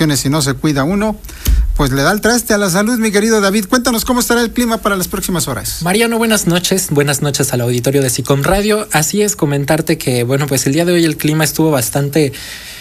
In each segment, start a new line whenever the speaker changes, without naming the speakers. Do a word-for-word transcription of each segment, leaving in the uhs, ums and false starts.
recomendaciones, si no se cuida uno, pues le da el traste a la salud, mi querido David. Cuéntanos cómo estará el clima para las próximas horas.
Mariano, buenas noches. Buenas noches al auditorio de SICOM Radio. Así es, comentarte que, bueno, pues el día de hoy el clima estuvo bastante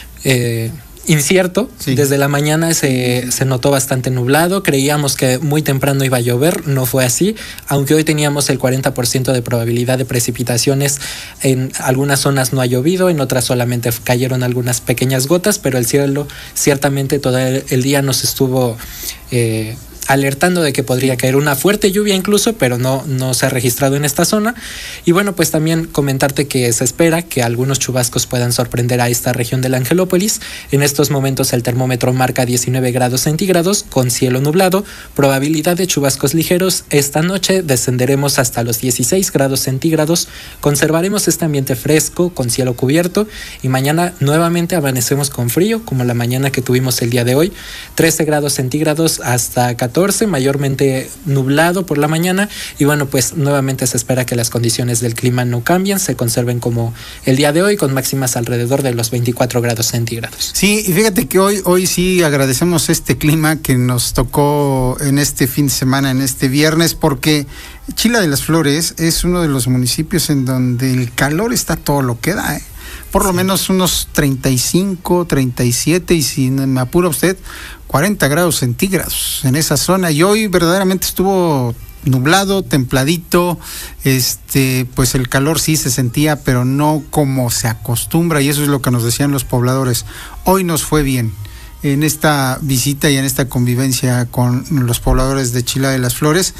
eh, incierto. Sí. Desde la mañana se, se notó bastante nublado. Creíamos que muy temprano iba a llover. No fue así. Aunque hoy teníamos el cuarenta por ciento de probabilidad de precipitaciones. En algunas zonas no ha llovido, en otras solamente cayeron algunas pequeñas gotas, pero el cielo ciertamente todo el día nos estuvo eh, alertando de que podría caer una fuerte lluvia incluso, pero no, no se ha registrado en esta zona. Y bueno, pues también comentarte que se espera que algunos chubascos puedan sorprender a esta región de la Angelópolis. En estos momentos el termómetro marca diecinueve grados centígrados con cielo nublado, probabilidad de chubascos ligeros. Esta noche descenderemos hasta los dieciséis grados centígrados, conservaremos este ambiente fresco con cielo cubierto y mañana nuevamente amanecemos con frío como la mañana que tuvimos el día de hoy, trece grados centígrados hasta catorce, mayormente nublado por la mañana y bueno, pues nuevamente se espera que las condiciones del clima no cambien, se conserven como el día de hoy con máximas alrededor de los veinticuatro grados centígrados.
Sí, y fíjate que hoy, hoy sí agradecemos este clima que nos tocó en este fin de semana, en este viernes, porque Chila de las Flores es uno de los municipios en donde el calor está todo lo que da, ¿eh? Por lo sí. menos unos treinta y cinco, treinta y siete y si me apura usted, cuarenta grados centígrados en esa zona. Y hoy verdaderamente estuvo nublado, templadito, este, pues el calor sí se sentía, pero no como se acostumbra, y eso es lo que nos decían los pobladores. Hoy nos fue bien en esta visita y en esta convivencia con los pobladores de Chila de las Flores,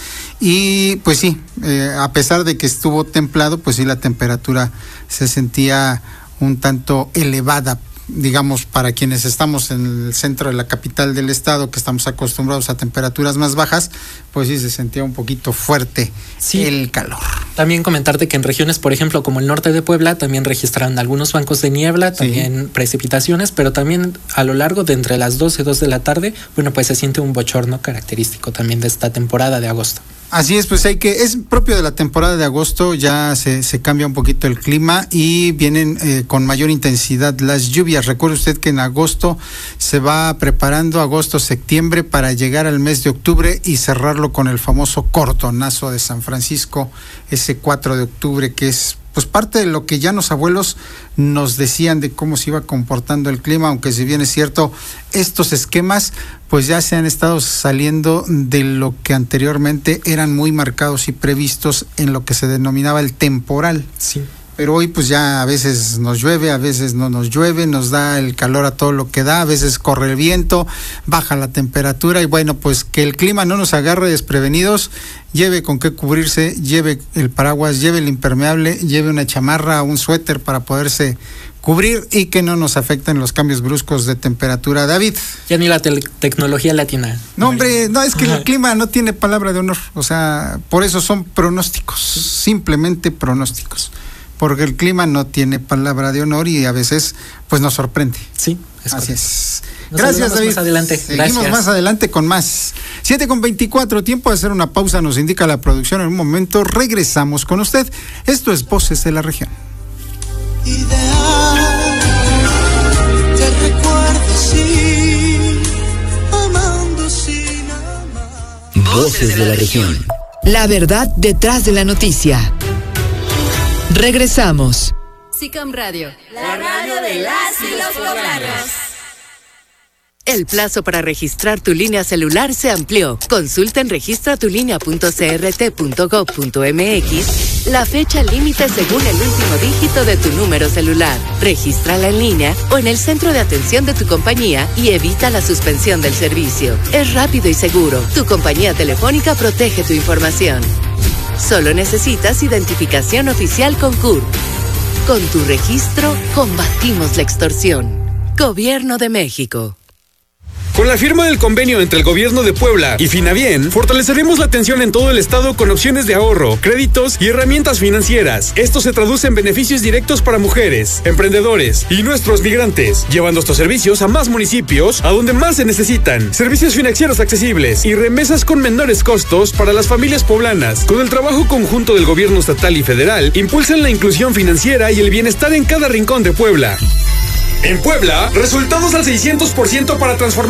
y pues sí, eh, a pesar de que estuvo templado, pues sí la temperatura se sentía un tanto elevada, digamos, para quienes estamos en el centro de la capital del estado, que estamos acostumbrados a temperaturas más bajas, pues sí se sentía un poquito fuerte sí. el calor.
También comentarte que en regiones, por ejemplo, como el norte de Puebla, también registraron algunos bancos de niebla, también sí. precipitaciones, pero también a lo largo de entre las doce y dos de la tarde, bueno, pues se siente un bochorno característico también de esta temporada de agosto.
Así es, pues hay que, es propio de la temporada de agosto, ya se, se cambia un poquito el clima y vienen eh, con mayor intensidad las lluvias. Recuerde usted que en agosto se va preparando agosto, septiembre para llegar al mes de octubre y cerrarlo con el famoso cortonazo de San Francisco, ese cuatro de octubre, que es pues parte de lo que ya los abuelos nos decían de cómo se iba comportando el clima, aunque si bien es cierto, estos esquemas pues ya se han estado saliendo de lo que anteriormente eran muy marcados y previstos en lo que se denominaba el temporal.
Sí.
Pero hoy pues ya a veces nos llueve, a veces no nos llueve, nos da el calor a todo lo que da, a veces corre el viento, baja la temperatura y bueno, pues que el clima no nos agarre desprevenidos, lleve con qué cubrirse, lleve el paraguas, lleve el impermeable, lleve una chamarra, un suéter para poderse cubrir y que no nos afecten los cambios bruscos de temperatura. David.
Ya ni la te- tecnología latina.
No, hombre, no, es que Ajá. el clima no tiene palabra de honor, o sea, por eso son pronósticos, simplemente pronósticos. Porque el clima no tiene palabra de honor y a veces pues nos sorprende.
Sí, es
así es.
Nos
Gracias, David.
Más adelante.
Seguimos
Gracias.
más adelante con más. siete con veinticuatro, tiempo de hacer una pausa, nos indica la producción. En un momento regresamos con usted. Esto es Voces de la Región.
Ideal, te recuerdo así, amando sin amar.
Voces de la Región.
La verdad detrás de la noticia. Regresamos.
SICOM Radio, la radio de las y los poblanos.
El plazo para registrar tu línea celular se amplió. Consulta en registra tu línea punto c r t punto gov punto m x la fecha límite según el último dígito de tu número celular. Regístrala en línea o en el centro de atención de tu compañía y evita la suspensión del servicio. Es rápido y seguro. Tu compañía telefónica protege tu información. Solo necesitas identificación oficial con C U R. Con tu registro, combatimos la extorsión. Gobierno de México.
Con la firma del convenio entre el Gobierno de Puebla y Finavien, fortaleceremos la atención en todo el estado con opciones de ahorro, créditos y herramientas financieras. Esto se traduce en beneficios directos para mujeres, emprendedores y nuestros migrantes, llevando estos servicios a más municipios, a donde más se necesitan. Servicios financieros accesibles y remesas con menores costos para las familias poblanas. Con el trabajo conjunto del Gobierno estatal y federal, impulsan la inclusión financiera y el bienestar en cada rincón de Puebla. En Puebla, resultados al seiscientos por ciento para transformar